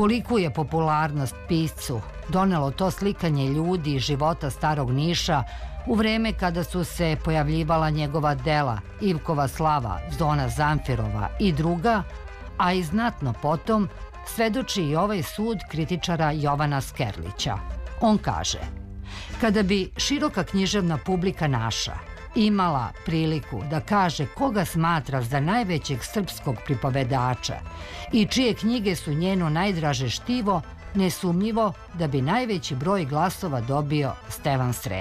Koliku je popularnost piscu donelo to slikanje ljudi iz života starog Niša u vreme kada su se pojavljivala njegova dela Ivkova slava, Zona Zamfirova i druga, a i znatno potom svedoči i ovaj sud kritičara Jovana Skerlića. On kaže: kada bi široka književna publika naša imala priliku da kaže koga smatra za najvećeg srpskog pripovedača i čije knjige su njeno najdraže štivo, nesumnjivo da bi najveći broj glasova dobio Stevan Sremac.